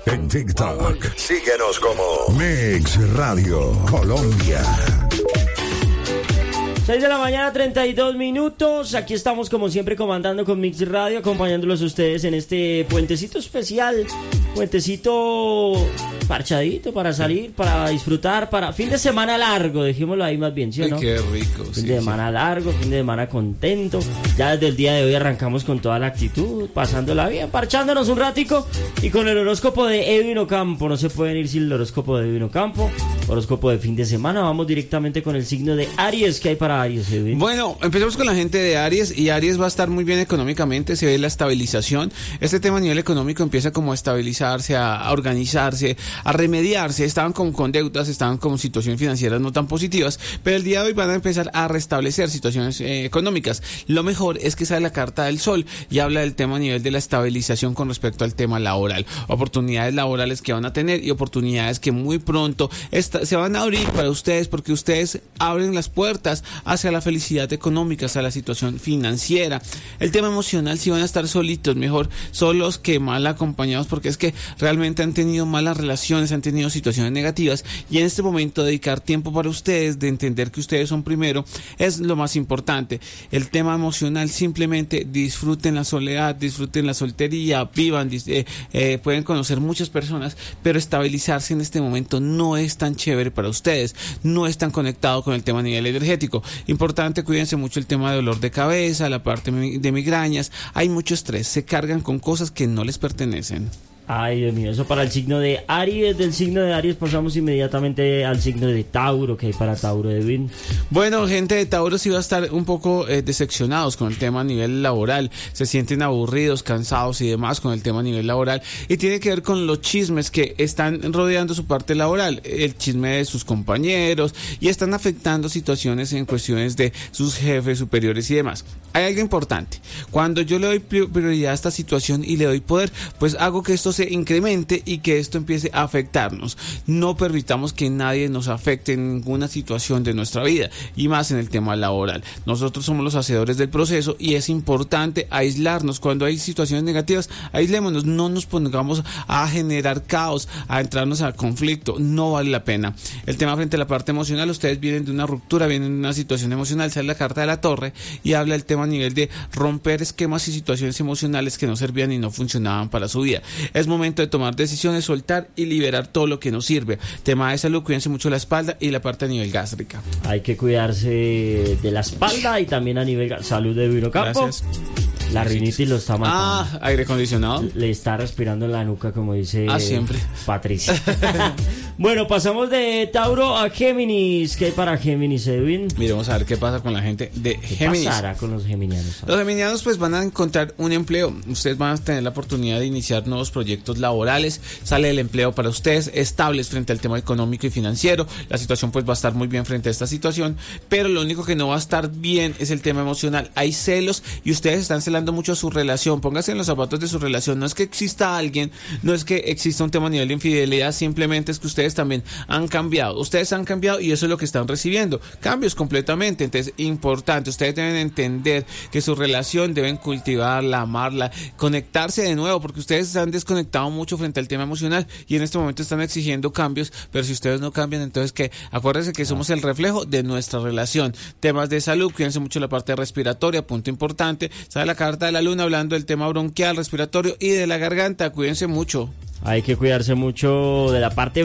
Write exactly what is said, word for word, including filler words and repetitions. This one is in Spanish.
En TikTok, síguenos como Mix Radio Colombia. seis de la mañana, treinta y dos minutos. Aquí estamos como siempre comandando con Mix Radio, acompañándolos a ustedes en este puentecito especial. Puentecito parchadito para salir, para disfrutar, para fin de semana largo, dejémoslo ahí más bien, ¿sí o no? Ay, qué rico. Fin sí, de semana sí. largo, fin de semana contento. Ya desde el día de hoy arrancamos con toda la actitud, pasándola bien, parchándonos un ratico y con el horóscopo de Edwin Ocampo. No se pueden ir sin el horóscopo de Edwin Ocampo. Horóscopo de fin de semana. Vamos directamente con el signo de Aries. ¿Qué hay para Aries, Edwin? Bueno, empecemos con la gente de Aries, y Aries va a estar muy bien económicamente, se ve la estabilización. Este tema a nivel económico empieza como a estabilizarse, a, a organizarse, a remediarse. Estaban como con deudas, estaban con situaciones financieras no tan positivas, pero el día de hoy van a empezar a restablecer situaciones eh, económicas. Lo mejor es que sale la carta del sol y habla del tema a nivel de la estabilización con respecto al tema laboral. Oportunidades laborales que van a tener y oportunidades que muy pronto esta, se van a abrir para ustedes, porque ustedes abren las puertas hacia la felicidad económica, hacia la situación financiera. El tema emocional, si van a estar solitos, mejor solos que mal acompañados, porque es que realmente han tenido malas relaciones, han tenido situaciones negativas, y en este momento dedicar tiempo para ustedes, de entender que ustedes son primero, es lo más importante. El tema emocional, simplemente disfruten la soledad, disfruten la soltería, vivan, eh, eh, pueden conocer muchas personas, pero estabilizarse en este momento no es tan chévere para ustedes, no están conectados con el tema a nivel energético. Importante, cuídense mucho el tema de dolor de cabeza, la parte de migrañas, hay mucho estrés, se cargan con cosas que no les pertenecen. Ay, Dios mío, eso para el signo de Aries. Del signo de Aries pasamos inmediatamente al signo de Tauro. ¿Qué hay para Tauro, Edwin? Bueno, gente de Tauro sí va a estar un poco eh, decepcionados con el tema a nivel laboral. Se sienten aburridos, cansados y demás con el tema a nivel laboral. Y tiene que ver con los chismes que están rodeando su parte laboral. El chisme de sus compañeros, y están afectando situaciones en cuestiones de sus jefes, superiores y demás. Hay algo importante. Cuando yo le doy prioridad a esta situación y le doy poder, pues hago que esto se incremente y que esto empiece a afectarnos. No permitamos que nadie nos afecte en ninguna situación de nuestra vida, y más en el tema laboral. Nosotros somos los hacedores del proceso, y es importante aislarnos. Cuando hay situaciones negativas, aislémonos, no nos pongamos a generar caos, a entrarnos a conflicto, no vale la pena. El tema frente a la parte emocional, ustedes vienen de una ruptura, vienen de una situación emocional, sale la carta de la torre y habla del tema a nivel de romper esquemas y situaciones emocionales que no servían y no funcionaban para su vida. Es momento de tomar decisiones, soltar y liberar todo lo que nos sirve. Tema de salud, cuídense mucho la espalda y la parte a nivel gástrica. Hay que cuidarse de la espalda y también a nivel salud de Edwin Ocampo. Gracias. La rinitis lo está matando. Ah, aire acondicionado. Le está respirando en la nuca, como dice ah, siempre. Patricia. Bueno, pasamos de Tauro a Géminis. ¿Qué hay para Géminis, Edwin? Miremos a ver qué pasa con la gente de Géminis. ¿Qué pasará con los geminianos? Los geminianos pues van a encontrar un empleo. Ustedes van a tener la oportunidad de iniciar nuevos proyectos laborales. Sale el empleo para ustedes, estables frente al tema económico y financiero. La situación pues va a estar muy bien frente a esta situación, pero lo único que no va a estar bien es el tema emocional. Hay celos y ustedes están celando mucho su relación. Pónganse en los zapatos de su relación. No es que exista alguien, no es que exista un tema a nivel de infidelidad, simplemente es que ustedes también han cambiado. Ustedes han cambiado y eso es lo que están recibiendo. Cambios completamente. Entonces, importante, ustedes deben entender que su relación deben cultivarla, amarla, conectarse de nuevo, porque ustedes se han desconectado mucho frente al tema emocional y en este momento están exigiendo cambios, pero si ustedes no cambian, entonces que acuérdense que somos el reflejo de nuestra relación. Temas de salud, cuídense mucho la parte respiratoria, punto importante. Sale la carta de la luna hablando del tema bronquial, respiratorio y de la garganta. Cuídense mucho. Hay que cuidarse mucho de la parte